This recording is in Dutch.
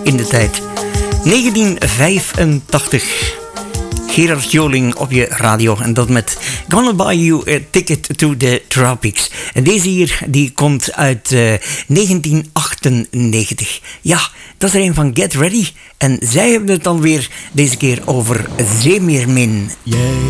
in de tijd. 1985. Gerard Joling op je radio en dat met Gonna Buy You a Ticket to the Tropics. En deze hier, die komt uit 1998. Ja, dat is er een van Get Ready. En zij hebben het dan weer deze keer over Zeemeermin. Jij